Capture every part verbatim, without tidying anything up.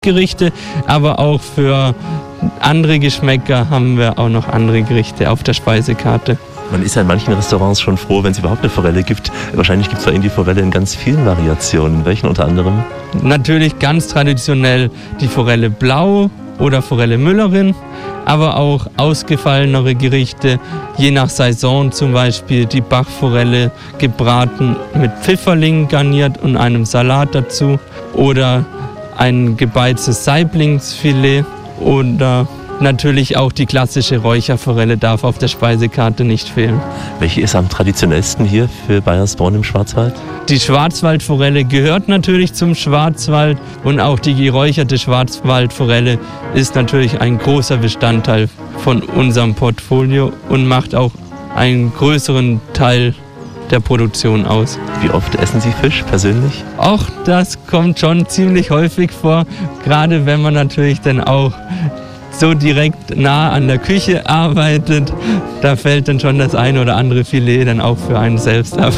Gerichte, aber auch für andere Geschmäcker haben wir auch noch andere Gerichte auf der Speisekarte. Man ist ja in manchen Restaurants schon froh, wenn es überhaupt eine Forelle gibt. Wahrscheinlich gibt es bei Ihnen die Forelle in ganz vielen Variationen. Welchen unter anderem? Natürlich ganz traditionell die Forelle Blau oder Forelle Müllerin, aber auch ausgefallenere Gerichte, je nach Saison, zum Beispiel die Bachforelle gebraten mit Pfifferlingen garniert und einem Salat dazu oder ein gebeiztes Saiblingsfilet oder natürlich auch die klassische Räucherforelle darf auf der Speisekarte nicht fehlen. Welche ist am traditionellsten hier für Baiersbronn im Schwarzwald? Die Schwarzwaldforelle gehört natürlich zum Schwarzwald und auch die geräucherte Schwarzwaldforelle ist natürlich ein großer Bestandteil von unserem Portfolio und macht auch einen größeren Teil der Produktion aus. Wie oft essen Sie Fisch persönlich? Auch das kommt schon ziemlich häufig vor, gerade wenn man natürlich dann auch so direkt nah an der Küche arbeitet, da fällt dann schon das eine oder andere Filet dann auch für einen selbst ab.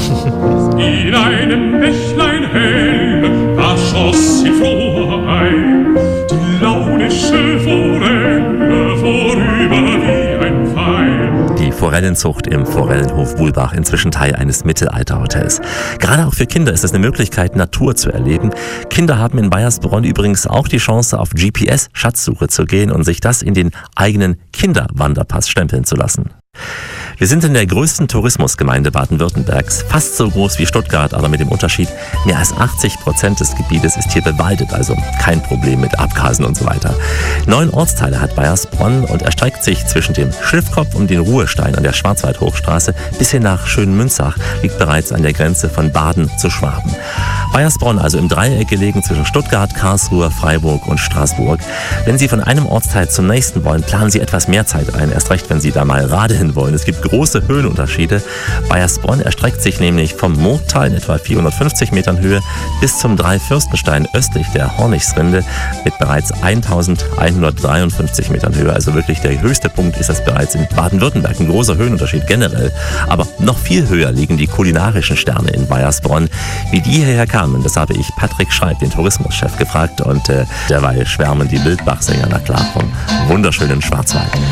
In einem Bächlein hell, da schoss sie froh ein, die launische Forelle vorüber wie ein Pfeil. Die Forellenzucht im Forellenhof Buhlbach, inzwischen Teil eines Mittelalterhotels. Gerade auch für Kinder ist es eine Möglichkeit, Natur zu erleben. Kinder haben in Baiersbronn übrigens auch die Chance, auf G P S-Schatzsuche zu gehen und sich das in den eigenen Kinderwanderpass stempeln zu lassen. Wir sind in der größten Tourismusgemeinde Baden-Württembergs, fast so groß wie Stuttgart, aber mit dem Unterschied, mehr als achtzig Prozent des Gebietes ist hier bewaldet, also kein Problem mit Abgasen und so weiter. Neun Ortsteile hat Baiersbronn und erstreckt sich zwischen dem Schliffkopf und den Ruhestein an der Schwarzwaldhochstraße bis hin nach Schönmünzach, liegt bereits an der Grenze von Baden zu Schwaben. Baiersbronn also im Dreieck gelegen zwischen Stuttgart, Karlsruhe, Freiburg und Straßburg. Wenn Sie von einem Ortsteil zum nächsten wollen, planen Sie etwas mehr Zeit ein, erst recht, wenn Sie da mal radeln wollen. Es gibt große Höhenunterschiede. Baiersbronn erstreckt sich nämlich vom Murgtal in etwa vierhundertfünfzig Metern Höhe bis zum Dreifürstenstein östlich der Hornichsrinde mit bereits eintausendeinhundertdreiundfünfzig Metern Höhe. Also wirklich der höchste Punkt ist das bereits in Baden-Württemberg. Ein großer Höhenunterschied generell. Aber noch viel höher liegen die kulinarischen Sterne in Baiersbronn. Wie die hierher kamen, das habe ich Patrick Schreib, den Tourismuschef, gefragt. Und äh, derweil schwärmen die Wildbachsänger, na klar, vom wunderschönen Schwarzwald.